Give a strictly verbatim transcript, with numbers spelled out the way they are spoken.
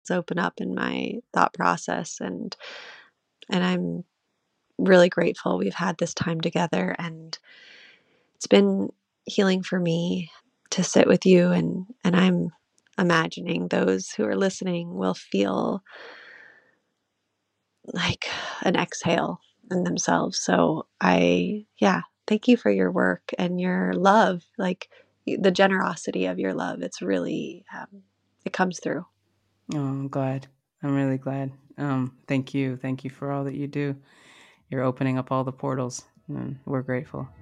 open up in my thought process, and and I'm really grateful we've had this time together, and it's been healing for me to sit with you, and and I'm imagining those who are listening will feel like an exhale in themselves. So I yeah, thank you for your work and your love, like the generosity of your love. It's really um, it comes through. Oh, I'm glad. I'm really glad. Um, thank you. Thank you for all that you do. You're opening up all the portals, and we're grateful.